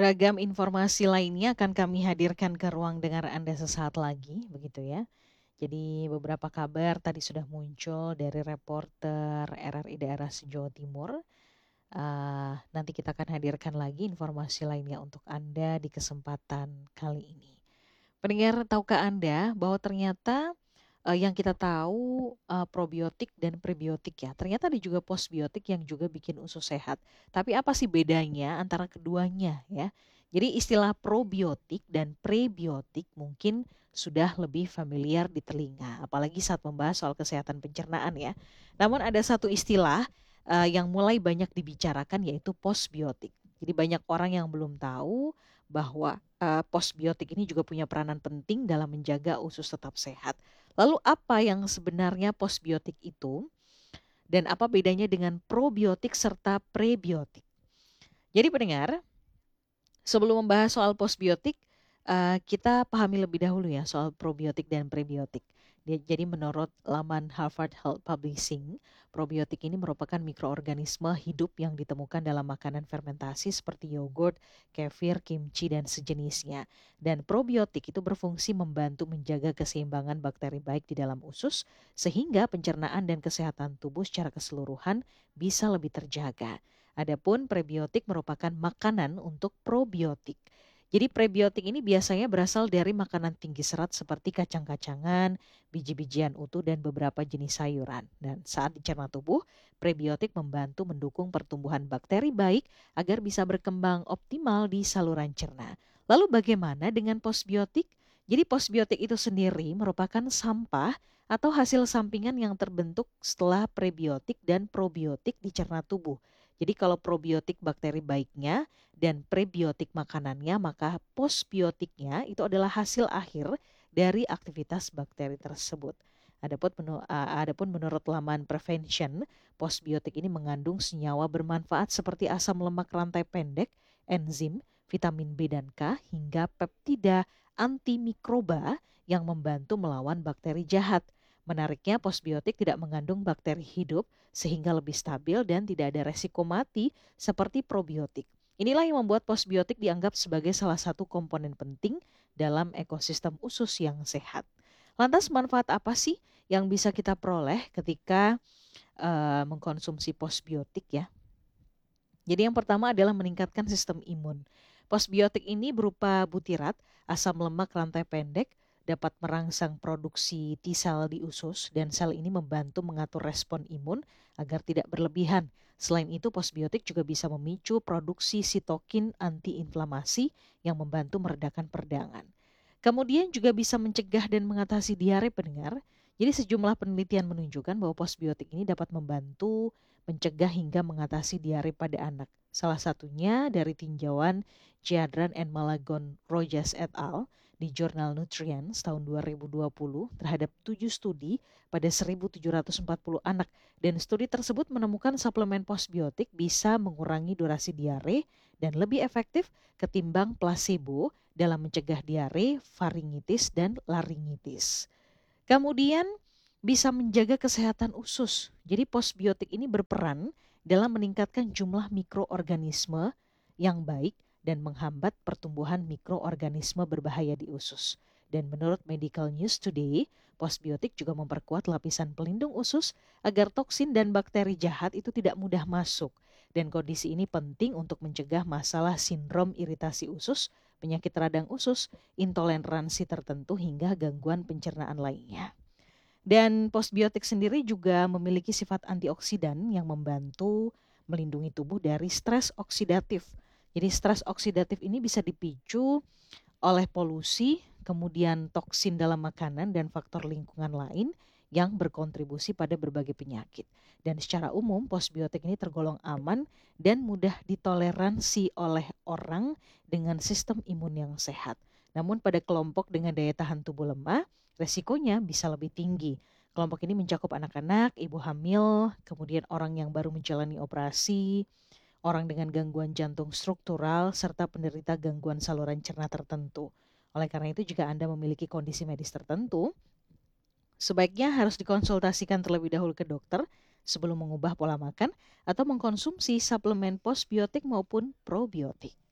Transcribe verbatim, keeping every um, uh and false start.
Beragam informasi lainnya akan kami hadirkan ke ruang dengar Anda sesaat lagi, begitu ya. Jadi beberapa kabar tadi sudah muncul dari reporter R R I daerah Jawa Timur. Eh, nanti kita akan hadirkan lagi informasi lainnya untuk Anda di kesempatan kali ini. Pendengar, tahukah Anda bahwa ternyata eh, yang kita tahu eh, probiotik dan prebiotik ya, ternyata ada juga postbiotik yang juga bikin usus sehat. Tapi apa sih bedanya antara keduanya ya? Jadi istilah probiotik dan prebiotik mungkin sudah lebih familiar di telinga, apalagi saat membahas soal kesehatan pencernaan ya. Namun ada satu istilah eh, yang mulai banyak dibicarakan yaitu postbiotik. Jadi banyak orang yang belum tahu bahwa eh, postbiotik ini juga punya peranan penting dalam menjaga usus tetap sehat. Lalu apa yang sebenarnya postbiotik itu dan apa bedanya dengan probiotik serta prebiotik? Jadi pendengar, sebelum membahas soal postbiotik, eh, kita pahami lebih dahulu ya soal probiotik dan prebiotik. Dia- Jadi menurut laman Harvard Health Publishing, probiotik ini merupakan mikroorganisme hidup yang ditemukan dalam makanan fermentasi seperti yogurt, kefir, kimchi, dan sejenisnya. Dan probiotik itu berfungsi membantu menjaga keseimbangan bakteri baik di dalam usus, sehingga pencernaan dan kesehatan tubuh secara keseluruhan bisa lebih terjaga. Adapun prebiotik merupakan makanan untuk probiotik. Jadi prebiotik ini biasanya berasal dari makanan tinggi serat seperti kacang-kacangan, biji-bijian utuh, dan beberapa jenis sayuran. Dan saat dicerna tubuh, prebiotik membantu mendukung pertumbuhan bakteri baik agar bisa berkembang optimal di saluran cerna. Lalu bagaimana dengan postbiotik? Jadi postbiotik itu sendiri merupakan sampah atau hasil sampingan yang terbentuk setelah prebiotik dan probiotik dicerna tubuh. Jadi kalau probiotik bakteri baiknya dan prebiotik makanannya, maka postbiotiknya itu adalah hasil akhir dari aktivitas bakteri tersebut. Adapun, menu, uh, adapun menurut laman Prevention, postbiotik ini mengandung senyawa bermanfaat seperti asam lemak rantai pendek, enzim, vitamin B dan K, hingga peptida antimikroba yang membantu melawan bakteri jahat. Menariknya, postbiotik tidak mengandung bakteri hidup sehingga lebih stabil dan tidak ada resiko mati seperti probiotik. Inilah yang membuat postbiotik dianggap sebagai salah satu komponen penting dalam ekosistem usus yang sehat. Lantas manfaat apa sih yang bisa kita peroleh ketika uh, mengkonsumsi postbiotik ya? Jadi yang pertama adalah meningkatkan sistem imun. Postbiotik ini berupa butirat, asam lemak rantai pendek, dapat merangsang produksi T-sel di usus dan sel ini membantu mengatur respon imun agar tidak berlebihan. Selain itu, postbiotik juga bisa memicu produksi sitokin antiinflamasi yang membantu meredakan peradangan. Kemudian juga bisa mencegah dan mengatasi diare pendengar. Jadi sejumlah penelitian menunjukkan bahwa postbiotik ini dapat membantu mencegah hingga mengatasi diare pada anak. Salah satunya dari tinjauan Jadran and Malagon Rojas et al. Di jurnal Nutrients tahun dua ribu dua puluh terhadap tujuh studi pada seribu tujuh ratus empat puluh anak. Dan studi tersebut menemukan suplemen postbiotik bisa mengurangi durasi diare dan lebih efektif ketimbang placebo dalam mencegah diare, faringitis, dan laringitis. Kemudian bisa menjaga kesehatan usus. Jadi postbiotik ini berperan dalam meningkatkan jumlah mikroorganisme yang baik dan menghambat pertumbuhan mikroorganisme berbahaya di usus. Dan menurut Medical News Today, postbiotik juga memperkuat lapisan pelindung usus agar toksin dan bakteri jahat itu tidak mudah masuk. Dan kondisi ini penting untuk mencegah masalah sindrom iritasi usus, penyakit radang usus, intoleransi tertentu hingga gangguan pencernaan lainnya. Dan postbiotik sendiri juga memiliki sifat antioksidan yang membantu melindungi tubuh dari stres oksidatif. Jadi stres oksidatif ini bisa dipicu oleh polusi, kemudian toksin dalam makanan dan faktor lingkungan lain yang berkontribusi pada berbagai penyakit. Dan secara umum postbiotik ini tergolong aman dan mudah ditoleransi oleh orang dengan sistem imun yang sehat. Namun pada kelompok dengan daya tahan tubuh lemah, resikonya bisa lebih tinggi. Kelompok ini mencakup anak-anak, ibu hamil, kemudian orang yang baru menjalani operasi, orang dengan gangguan jantung struktural, serta penderita gangguan saluran cerna tertentu. Oleh karena itu, jika Anda memiliki kondisi medis tertentu, sebaiknya harus dikonsultasikan terlebih dahulu ke dokter sebelum mengubah pola makan atau mengkonsumsi suplemen postbiotik maupun probiotik.